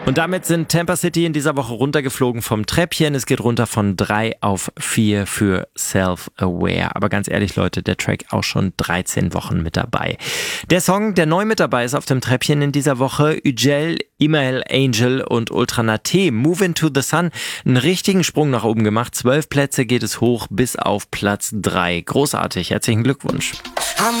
Und damit sind Tampa City in dieser Woche runtergeflogen vom Treppchen. Es geht runter von 3 auf 4 für Self-Aware. Aber ganz ehrlich, Leute, der Track auch schon 13 Wochen mit dabei. Der Song, der neu mit dabei ist auf dem Treppchen in dieser Woche, Ücel, Email Angel und Ultranate, Move into the Sun, einen richtigen Sprung nach oben gemacht. 12 Plätze geht es hoch bis auf Platz 3. Großartig, herzlichen Glückwunsch.